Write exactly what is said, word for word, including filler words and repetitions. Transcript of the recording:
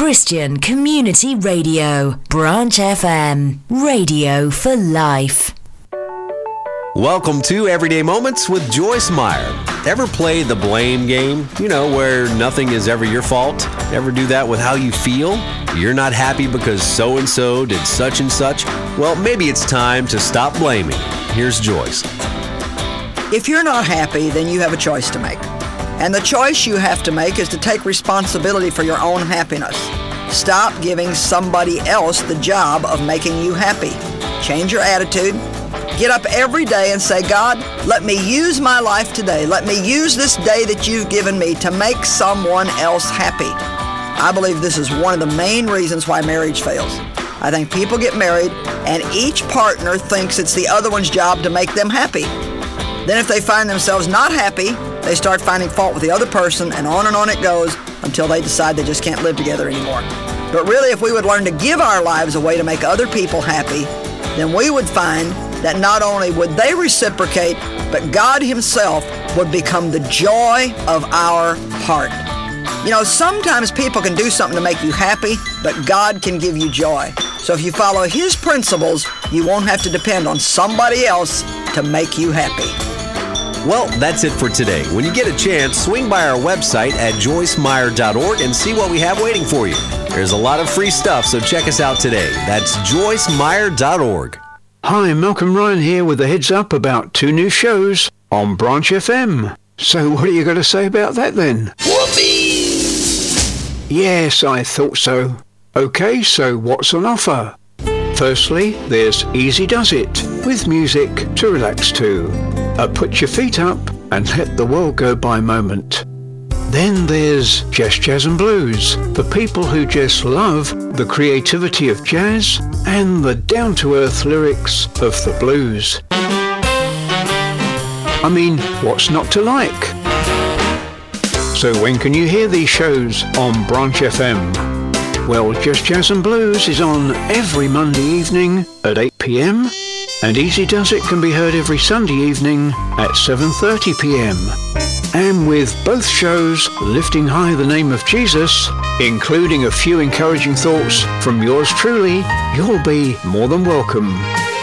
Christian Community Radio, Branch F M, radio for life. Welcome to Everyday Moments with Joyce Meyer. Ever play the blame game? You know, where nothing is ever your fault? Ever do that with how you feel? You're not happy because so-and-so did such and such? Well, maybe it's time to stop blaming. Here's Joyce. If you're not happy, then you have a choice to make. And the choice you have to make is to take responsibility for your own happiness. Stop giving somebody else the job of making you happy. Change your attitude. Get up every day and say, God, let me use my life today. Let me use this day that you've given me to make someone else happy. I believe this is one of the main reasons why marriage fails. I think people get married and each partner thinks it's the other one's job to make them happy. Then if they find themselves not happy, they start finding fault with the other person, and on and on it goes until they decide they just can't live together anymore. But really, if we would learn to give our lives away to make other people happy, then we would find that not only would they reciprocate, but God himself would become the joy of our heart. You know, sometimes people can do something to make you happy, but God can give you joy. So if you follow his principles, you won't have to depend on somebody else to make you happy. Well, that's it for today. When you get a chance, swing by our website at joyce meyer dot org and see what we have waiting for you. There's a lot of free stuff, so check us out today. That's joyce meyer dot org. Hi, Malcolm Ryan here with a heads up about two new shows on Branch F M. So what are you going to say about that then? Whoopee! Yes, I thought so. Okay, so what's on offer? Firstly, there's Easy Does It, with music to relax to. A put your feet up and let the world go by moment. Then there's Just Jazz and Blues, for people who just love the creativity of jazz and the down-to-earth lyrics of the blues. I mean, what's not to like? So when can you hear these shows on Branch F M? Well, Just Jazz and Blues is on every Monday evening at eight p.m. and Easy Does It can be heard every Sunday evening at seven thirty p.m. And with both shows lifting high the name of Jesus, including a few encouraging thoughts from yours truly, you'll be more than welcome.